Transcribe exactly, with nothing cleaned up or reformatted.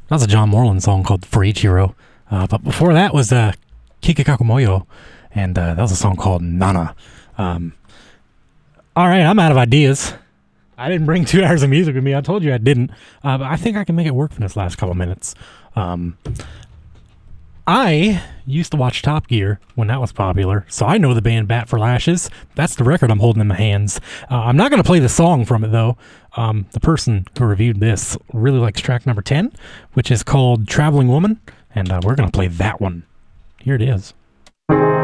That was a John Moreland song called For Ichiro. Uh, but before that was uh, Kikikaku Moyo, and uh, that was a song called Nana. Um, all right, I'm out of ideas. I didn't bring two hours of music with me. I told you I didn't. Uh, but I think I can make it work for this last couple minutes. Um, I used to watch Top Gear when that was popular, so I know the band Bat for Lashes. That's the record I'm holding in my hands. Uh, I'm not going to play the song from it, though. Um, the person who reviewed this really likes track number ten, which is called Traveling Woman, and uh, we're going to play that one. Here it is.